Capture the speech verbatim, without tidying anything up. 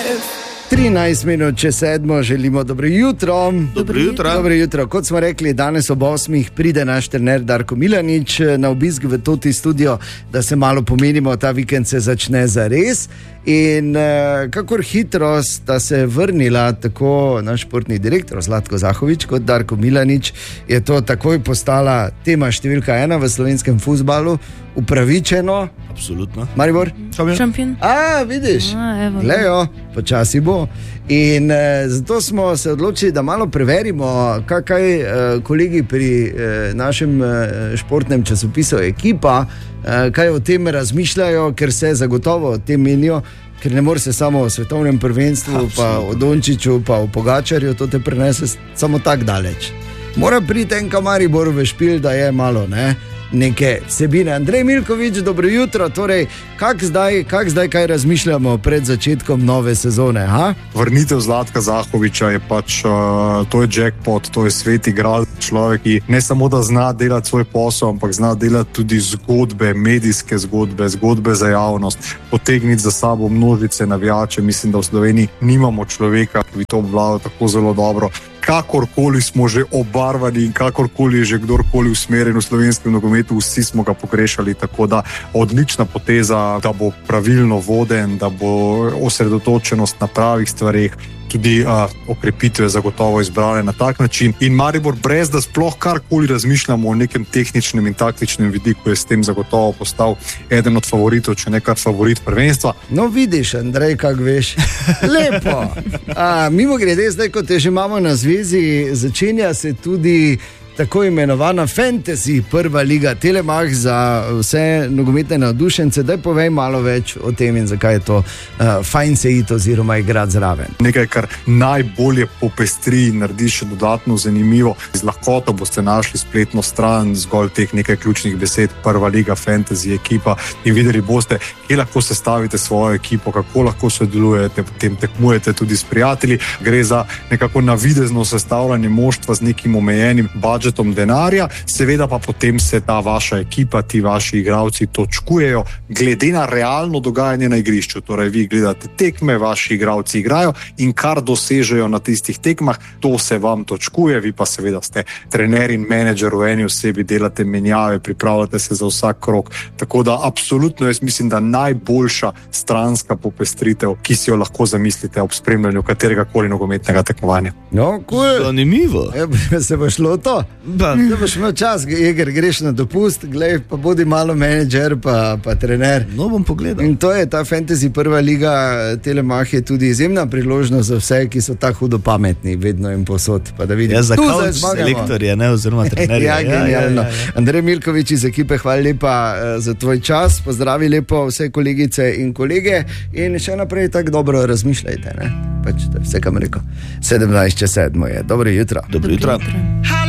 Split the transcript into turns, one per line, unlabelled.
trinajst minut čez sedmo, želimo dobro jutro.
Dobro jutro.
Dobro jutro. Kot smo rekli, danes ob osmih pride naš trener Darko Milanič na obisk v Toti studio, da se malo pomenimo, ta vikend se začne zares. In uh, kakor hitro sta se vrnila tako naš športni direktor Zlatko Zahovič kot Darko Milanič, je to takoj postala tema številka ena v slovenskem fuzbalu, upravičeno.
Absolutno.
Maribor?
Šampion.
A, vidiš,
A,
glejo, počasi bo. In uh, zato smo se odločili, da malo preverimo, kaj, kaj uh, kolegi pri uh, našem uh, športnem časopisu Ekipa, uh, kaj o tem razmišljajo, ker se zagotovo o tem menijo, ker ne more se samo o svetovnem prvenstvu, Absolutno. Pa o Dončiću, pa o Pogačarju, to te prenese samo tak daleč. Mora priti en Maribor v špil, da je malo, ne? Neke vsebine. Andrej Milkovič, dobro jutro. Torej, kak zdaj, kak zdaj kaj razmišljamo pred začetkom nove sezone? Ha?
Vrnitev Zlatka Zahoviča je pač, uh, to je jackpot, to je svet igral človek, ki ne samo da zna delati svoj posel, ampak zna delati tudi zgodbe, medijske zgodbe, zgodbe za javnost, potegniti za sabo množice navijače. Mislim, da v Sloveniji nimamo človeka, ki bi to obvladal tako zelo dobro. Kakorkoli smo že obarvani in kakorkoli je že kdorkoli usmerjen v slovenskem nogometu, vsi smo ga pogrešali, tako da odlična poteza, da bo pravilno voden, da bo osredotočenost na pravih stvareh, tudi uh, okrepitve zagotovo izbrane na tak način. In Maribor, brez da sploh karkoli razmišljamo o nekem tehničnem in taktičnem vidiku, je s tem zagotovo postal eden od favoritov, če ne kar favorit prvenstva.
No vidiš, Andrej, kak veš. Lepo. A, mimo grede, zdaj, ko te že imamo na zvezi, začenja se tudi tako imenovana fantasy prva liga Telemach za vse nogometne navdušence. Daj povej malo več o tem in zakaj je to uh, fajn se iti oziroma igrati zraven.
Nekaj, kar najbolje popestri in naredi še dodatno zanimivo. Z lahkoto boste našli spletno stran zgolj teh nekaj ključnih besed, prva liga, fantasy, ekipa, in videli boste, kje lahko sestavite svojo ekipo, kako lahko sodelujete, potem tekmujete tudi s prijatelji. Gre za nekako navidezno sestavljanje moštva z nekim omejenim budžetom denarja, seveda pa potem se ta vaša ekipa, ti vaši igralci točkujejo glede na realno dogajanje na igrišču. Torej, vi gledate tekme, vaši igralci igrajo in kar dosežejo na tistih tekmah, to se vam točkuje, vi pa seveda ste trener in menedžer v eni osebi, delate menjave, pripravljate se za vsak krog. Tako da absolutno jaz mislim, da najboljša stranska popestritev, ki si jo lahko zamislite ob spremljanju katerega koli nogometnega tekmovanja.
No, cool.
Zanimivo.
E, se bo šlo to? Da boš imel čas, Eger, greš na dopust, glej, pa bodi malo menedžer, pa, pa trener.
No, bom pogledal.
In to je ta fantasy prva liga Telemach, je tudi izjemna priložnost za vse, ki so tako hudo pametni, vedno in posod. Pa da vidim,
ja, za kauč selektorje, ne, oziroma trenerje.
Ja, genialno. Ja, ja, ja. Andrej Milkovič iz ekipe, hvala lepa za tvoj čas, pozdravi lepo vse kolegice in kolege in še naprej tako dobro razmišljajte, ne? Pač to je vse, kam rekel. sedemnajst čez sedmo je. Dobro jutro.
Dobro jutro.